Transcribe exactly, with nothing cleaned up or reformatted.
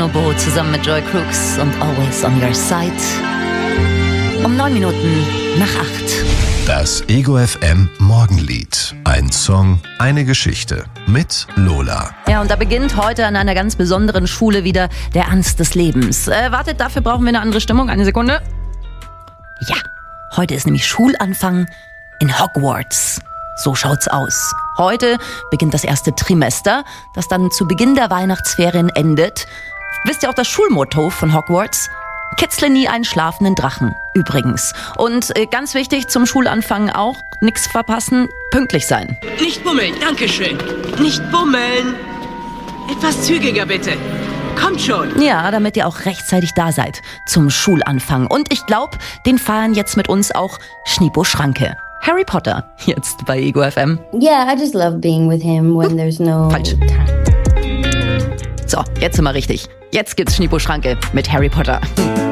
Bonobo zusammen mit Joy Crooks und Always on Your Side. Um neun Minuten nach acht. Das Ego F M Morgenlied. Ein Song, eine Geschichte mit Lola. Ja, und da beginnt heute an einer ganz besonderen Schule wieder der Ernst des Lebens. Äh, wartet, dafür brauchen wir eine andere Stimmung. Eine Sekunde. Ja, heute ist nämlich Schulanfang in Hogwarts. So schaut's aus. Heute beginnt das erste Trimester, das dann zu Beginn der Weihnachtsferien endet. Wisst ihr auch das Schulmotto von Hogwarts? Kitzle nie einen schlafenden Drachen, übrigens. Und äh, ganz wichtig zum Schulanfang auch, nichts verpassen, pünktlich sein. Nicht bummeln, dankeschön. Nicht bummeln. Etwas zügiger bitte. Kommt schon. Ja, damit ihr auch rechtzeitig da seid zum Schulanfang. Und ich glaube, den feiern jetzt mit uns auch Schnipo Schranke. Harry Potter, jetzt bei Ego F M. Yeah, I just love being with him when there's no Falsch. time. So, jetzt sind wir richtig. Jetzt gibt's Schnipo Schranke mit Harry Potter.